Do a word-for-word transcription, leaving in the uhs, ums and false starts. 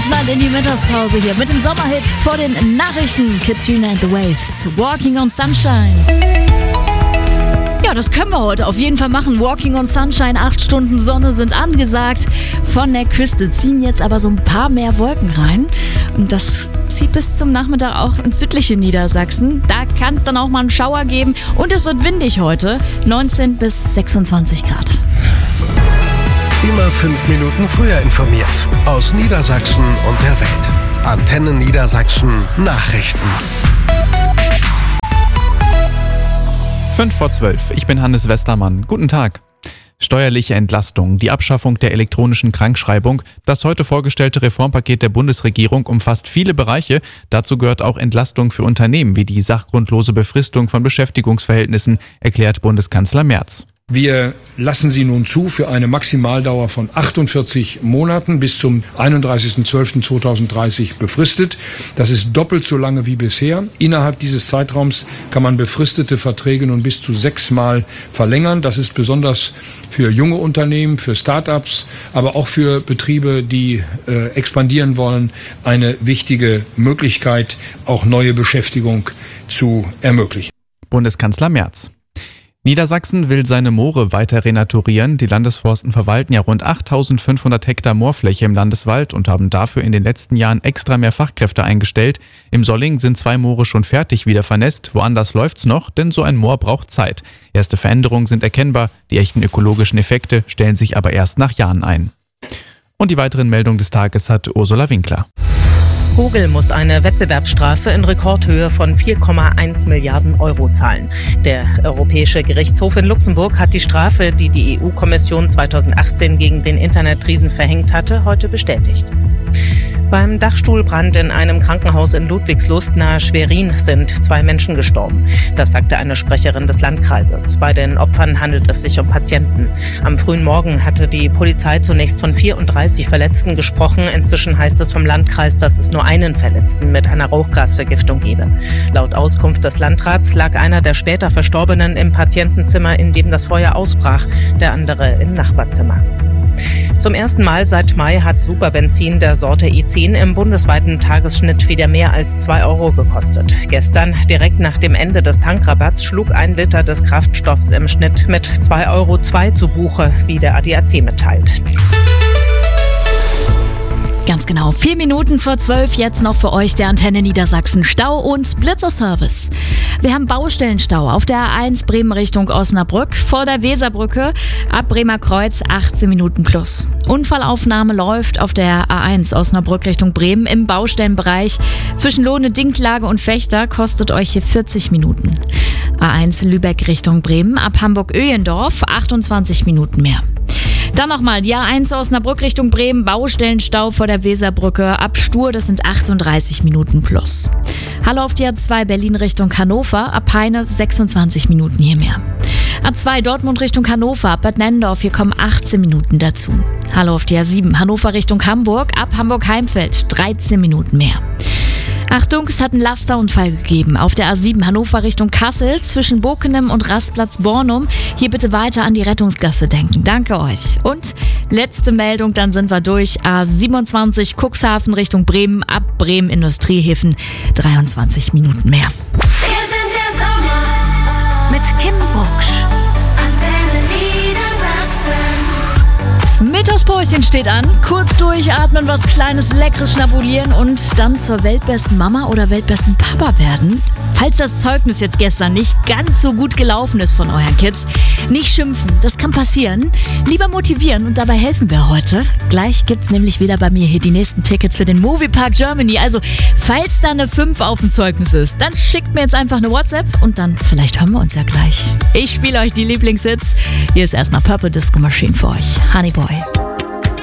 Erstmal in die Mittagspause hier mit dem Sommerhit vor den Nachrichten. Katrina and the Waves, Walking on Sunshine. Ja, das können wir heute auf jeden Fall machen. Walking on Sunshine, acht Stunden Sonne sind angesagt. Von der Küste ziehen jetzt aber so ein paar mehr Wolken rein. Und das zieht bis zum Nachmittag auch ins südliche Niedersachsen. Da kann es dann auch mal einen Schauer geben. Und es wird windig heute, neunzehn bis sechsundzwanzig Grad. Immer fünf Minuten früher informiert. Aus Niedersachsen und der Welt. Antenne Niedersachsen Nachrichten. Fünf vor zwölf. Ich bin Hannes Westermann. Guten Tag. Steuerliche Entlastung, die Abschaffung der elektronischen Krankschreibung. Das heute vorgestellte Reformpaket der Bundesregierung umfasst viele Bereiche. Dazu gehört auch Entlastung für Unternehmen wie die sachgrundlose Befristung von Beschäftigungsverhältnissen, erklärt Bundeskanzler Merz. Wir lassen sie nun zu für eine Maximaldauer von achtundvierzig Monaten bis zum einunddreißigsten zwölften zweitausenddreißig befristet. Das ist doppelt so lange wie bisher. Innerhalb dieses Zeitraums kann man befristete Verträge nun bis zu sechsmal verlängern. Das ist besonders für junge Unternehmen, für Start-ups, aber auch für Betriebe, die äh, expandieren wollen, eine wichtige Möglichkeit, auch neue Beschäftigung zu ermöglichen. Bundeskanzler Merz. Niedersachsen will seine Moore weiter renaturieren. Die Landesforsten verwalten ja rund achttausendfünfhundert Hektar Moorfläche im Landeswald und haben dafür in den letzten Jahren extra mehr Fachkräfte eingestellt. Im Solling sind zwei Moore schon fertig wieder vernässt. Woanders läuft's noch, denn so ein Moor braucht Zeit. Erste Veränderungen sind erkennbar. Die echten ökologischen Effekte stellen sich aber erst nach Jahren ein. Und die weiteren Meldungen des Tages hat Ursula Winkler. Google muss eine Wettbewerbsstrafe in Rekordhöhe von vier Komma eins Milliarden Euro zahlen. Der Europäische Gerichtshof in Luxemburg hat die Strafe, die die E U-Kommission zweitausendachtzehn gegen den Internetriesen verhängt hatte, heute bestätigt. Beim Dachstuhlbrand in einem Krankenhaus in Ludwigslust nahe Schwerin sind zwei Menschen gestorben. Das sagte eine Sprecherin des Landkreises. Bei den Opfern handelt es sich um Patienten. Am frühen Morgen hatte die Polizei zunächst von vierunddreißig Verletzten gesprochen. Inzwischen heißt es vom Landkreis, dass es nur einen Verletzten mit einer Rauchgasvergiftung gebe. Laut Auskunft des Landrats lag einer der später Verstorbenen im Patientenzimmer, in dem das Feuer ausbrach, der andere im Nachbarzimmer. Zum ersten Mal seit Mai hat Superbenzin der Sorte E zehn im bundesweiten Tagesschnitt wieder mehr als zwei Euro gekostet. Gestern, direkt nach dem Ende des Tankrabatts, schlug ein Liter des Kraftstoffs im Schnitt mit zwei Euro zwei zu Buche, wie der A D A C mitteilt. Ganz genau, vier Minuten vor zwölf jetzt noch für euch der Antenne Niedersachsen Stau- und Blitzerservice. Wir haben Baustellenstau auf der A eins Bremen Richtung Osnabrück vor der Weserbrücke ab Bremer Kreuz achtzehn Minuten plus. Unfallaufnahme läuft auf der A eins Osnabrück Richtung Bremen im Baustellenbereich zwischen Lohne, Dinklage und Fechter, kostet euch hier vierzig Minuten. A eins Lübeck Richtung Bremen ab Hamburg-Öhlendorf achtundzwanzig Minuten mehr. Dann nochmal die A eins Osnabrück Richtung Bremen, Baustellenstau vor der Weserbrücke ab Stur, das sind achtunddreißig Minuten plus. Hallo auf die A zwei Berlin Richtung Hannover, ab Peine sechsundzwanzig Minuten hier mehr. A zwei Dortmund Richtung Hannover, ab Bad Nennendorf, hier kommen achtzehn Minuten dazu. Hallo auf die A sieben Hannover Richtung Hamburg, ab Hamburg-Heimfeld dreizehn Minuten mehr. Achtung, es hat einen Lasterunfall gegeben auf der A sieben Hannover Richtung Kassel zwischen Bokenem und Rastplatz Bornum. Hier bitte weiter an die Rettungsgasse denken. Danke euch. Und letzte Meldung, dann sind wir durch. A siebenundzwanzig Cuxhaven Richtung Bremen, ab Bremen Industriehäfen dreiundzwanzig Minuten mehr. Wir sind der Sommer mit Kim Bucksch. Antenne Niedersachsen. Mittagspäuschen steht an. Kurz durchatmen, was Kleines, Leckeres schnabulieren und dann zur weltbesten Mama oder weltbesten Papa werden. Falls das Zeugnis jetzt gestern nicht ganz so gut gelaufen ist von euren Kids, nicht schimpfen, das kann passieren. Lieber motivieren und dabei helfen wir heute. Gleich gibt's nämlich wieder bei mir hier die nächsten Tickets für den Moviepark Germany. Also, falls da eine fünf auf dem Zeugnis ist, dann schickt mir jetzt einfach eine WhatsApp und dann vielleicht hören wir uns ja gleich. Ich spiele euch die Lieblingshits. Hier ist erstmal Purple Disco Machine für euch. Honey Boy.